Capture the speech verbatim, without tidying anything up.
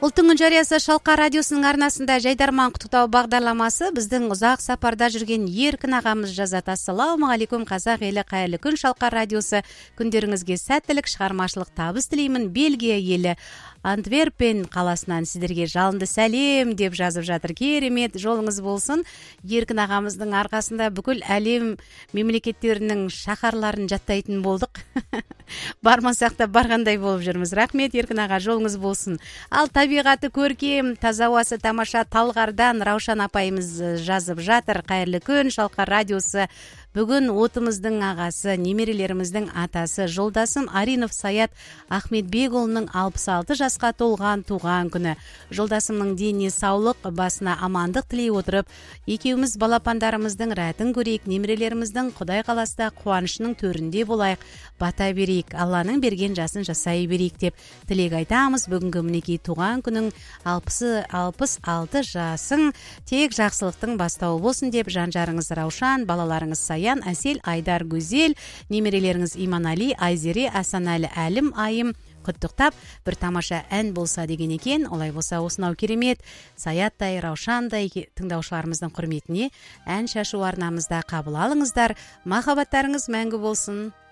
Ултуңдун жарыясы Шалка радиосунун арнасында жайдарман куттуктоо багдарламасы биздин узак сапарда жүрген Эркин агамыз жазат. Ассаламу алейкум казак эли, кайырлуу күн Шалка радиосу. Күндөрүңүзгө сәттилик, чыгармачылык табыс тилеймин. Бельгия эли Антверпен каласынан сиздерге жалынды сәлем деп жазып жатыр. Керемет жолуңуз болсун. Эркин агамыздын аркасында бүкүл әлем мемлекеттеринин шахарларын жаттайтын болдук. Бармасак да баргандай болуп жүрмүз. Рахмет Эркин ага, жолуңуз болсун. Ал табигаты көркем, таза абасы тамаша Талгардан Раушан апайымыз жазып жатыр. Кайырлуу күн Шалка радиосу. Бүгүн отумуздун агасы, немерелеримиздин атасы, жолдасым Аринов Саят Ахметбек уулунун алпыс алты жашка толгон тууган күнү. Жолдасымдын дени саулык, басына амандык тилей отуруп, экөөбүз балапандарымыздын раатын көрөйүк, немерелеримиздин Кудай кааласа кубанычынын төрүндө болайык, бата берейик, Алланын берген жасын жасай берейик деп тилек айтабыз. Бүгүнкү минекей тууган күнүң алпыс алты жашың тек жакшылыктын баштабы болсун деп жан жарыңыз Раушан, балаларыңыз Саян, Асел, Айдар, Гүзел, немерелериңиз Иманали, Айзери, Асанали, Әлим, Айым куттуктап бир тамаша ән болса деген экен. Олай болса осунау керемет Саяттай, Раушандай тыңдаушыларымыздын курметине ән шашу арнамызда кабыл алыңыздар. Махабаттарыңыз мәңгү болсун.